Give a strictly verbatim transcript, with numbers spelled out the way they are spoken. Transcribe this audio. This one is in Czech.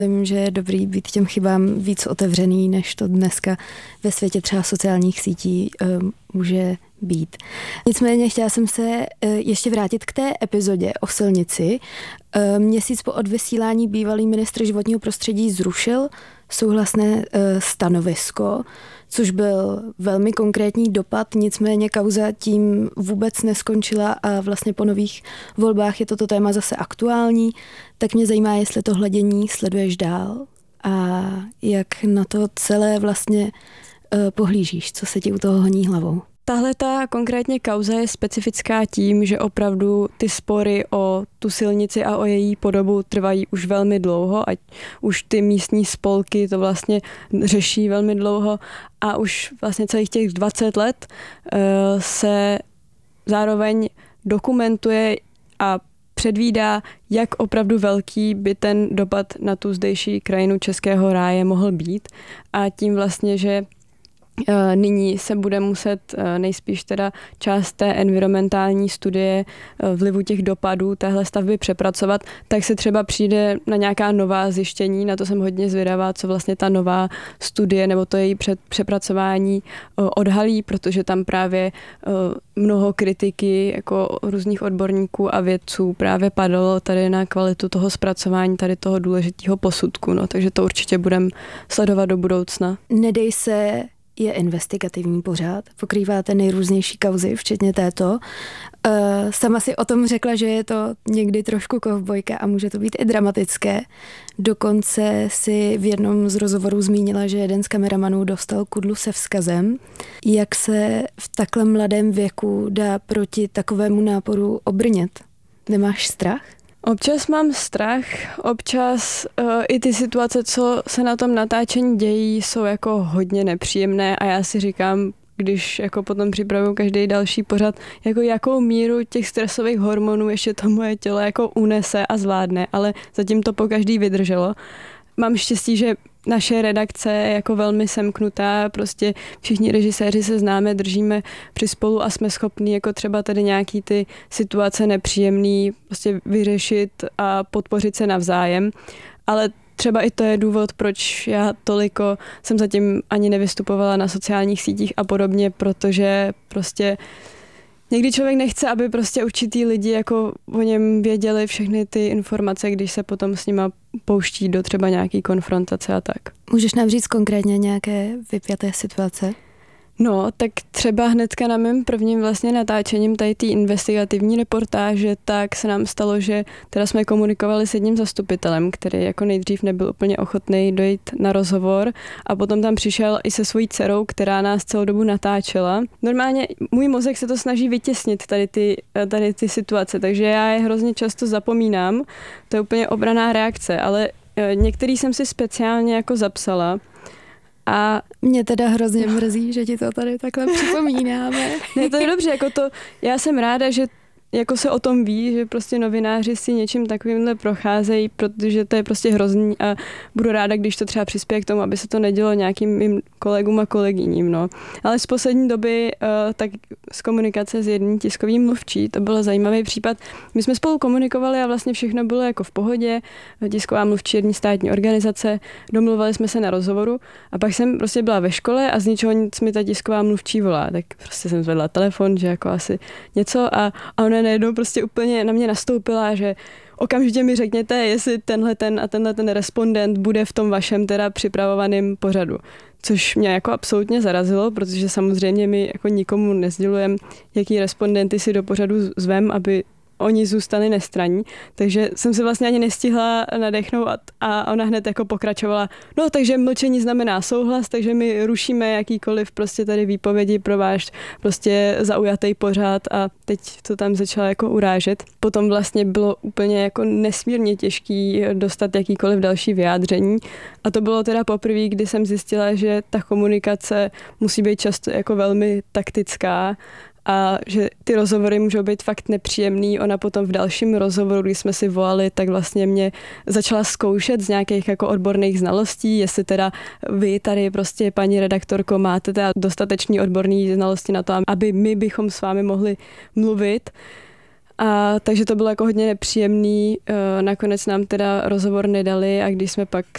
Vím, že je dobrý být těm chybám víc otevřený, než to dneska ve světě třeba sociálních sítí uh, může být. Nicméně chtěla jsem se uh, ještě vrátit k té epizodě o silnici. Uh, měsíc po odvysílání bývalý ministr životního prostředí zrušil souhlasné uh, stanovisko, což byl velmi konkrétní dopad, nicméně kauza tím vůbec neskončila a vlastně po nových volbách je toto téma zase aktuální, tak mě zajímá, jestli to hledění sleduješ dál a jak na to celé vlastně uh, pohlížíš, co se ti u toho honí hlavou. Tahle ta konkrétně kauza je specifická tím, že opravdu ty spory o tu silnici a o její podobu trvají už velmi dlouho, ať už ty místní spolky to vlastně řeší velmi dlouho a už vlastně celých těch dvacet let uh, se zároveň dokumentuje a předvídá, jak opravdu velký by ten dopad na tu zdejší krajinu Českého ráje mohl být a tím vlastně, že nyní se bude muset nejspíš teda část té environmentální studie vlivu těch dopadů téhle stavby přepracovat, tak se třeba přijde na nějaká nová zjištění, na to jsem hodně zvědavá, co vlastně ta nová studie nebo to její přepracování odhalí, protože tam právě mnoho kritiky jako různých odborníků a vědců právě padalo tady na kvalitu toho zpracování, tady toho důležitého posudku, no, takže to určitě budeme sledovat do budoucna. Nedej se je investigativní pořád, pokrýváte nejrůznější kauzy, včetně této. Sama si o tom řekla, že je to někdy trošku kovbojka a může to být i dramatické. Dokonce si v jednom z rozhovorů zmínila, že jeden z kameramanů dostal kudlu se vzkazem. Jak se v takhle mladém věku dá proti takovému náporu obrnět? Nemáš strach? Občas mám strach, občas uh, i ty situace, co se na tom natáčení dějí, jsou jako hodně nepříjemné a já si říkám, když jako potom připravuju každý další pořad, jako jakou míru těch stresových hormonů ještě to moje tělo jako unese a zvládne, ale zatím to po každý vydrželo. Mám štěstí, že naše redakce je jako velmi semknutá, prostě všichni režiséři se známe, držíme při spolu a jsme schopní jako třeba tady nějaký ty situace nepříjemný prostě vyřešit a podpořit se navzájem, ale třeba i to je důvod, proč já toliko jsem zatím ani nevystupovala na sociálních sítích a podobně, protože prostě někdy člověk nechce, aby prostě určitý lidi jako o něm věděli všechny ty informace, když se potom s nima pouští do třeba nějaký konfrontace a tak. Můžeš nám říct konkrétně nějaké vypjaté situace? No, tak třeba hnedka na mém prvním vlastně natáčením tady té investigativní reportáže, tak se nám stalo, že teda jsme komunikovali s jedním zastupitelem, který jako nejdřív nebyl úplně ochotný dojít na rozhovor a potom tam přišel i se svojí dcerou, která nás celou dobu natáčela. Normálně můj mozek se to snaží vytěsnit tady ty, tady ty situace, takže já je hrozně často zapomínám. To je úplně obranná reakce, ale některý jsem si speciálně jako zapsala. A mě teda hrozně mrzí, že ti to tady takhle připomínáme. Ne, to je dobře, jako to, já jsem ráda, že jako se o tom ví, že prostě novináři si něčím takovýmhle procházejí, protože to je prostě hrozný a budu ráda, když to třeba přispěje k tomu, aby se to nedělo nějakým mým kolegům a kolegyním, no. Ale z poslední doby uh, tak z komunikace s jedním tiskovým mluvčí, to byl zajímavý případ. My jsme spolu komunikovali a vlastně všechno bylo jako v pohodě, tisková mluvčí jedné státní organizace, domluvali jsme se na rozhovoru a pak jsem prostě byla ve škole a z ničeho nic mi ta tisková mluvčí volá, tak prostě jsem zvedla telefon, že jako asi něco a, a ona najednou prostě úplně na mě nastoupila, že okamžitě mi řekněte, jestli tenhle ten a tenhle ten respondent bude v tom vašem teda připravovaném pořadu. Což mě jako absolutně zarazilo, protože samozřejmě my jako nikomu nesdělujeme, jaký respondenty si do pořadu zvem, aby oni zůstali nestranní, takže jsem se vlastně ani nestihla nadechnout a ona hned jako pokračovala, no takže mlčení znamená souhlas, takže my rušíme jakýkoliv prostě tady výpovědi pro váš prostě zaujatý pořad a teď to tam začala jako urážet. Potom vlastně bylo úplně jako nesmírně těžký dostat jakýkoliv další vyjádření a to bylo teda poprvé, kdy jsem zjistila, že ta komunikace musí být často jako velmi taktická a že ty rozhovory můžou být fakt nepříjemný. Ona potom v dalším rozhovoru, když jsme si volali, tak vlastně mě začala zkoušet z nějakých jako odborných znalostí, jestli teda vy tady prostě, paní redaktorko, máte teda dostatečný odborný znalosti na to, aby my bychom s vámi mohli mluvit. A takže to bylo jako hodně nepříjemný. Nakonec nám teda rozhovor nedali a když jsme pak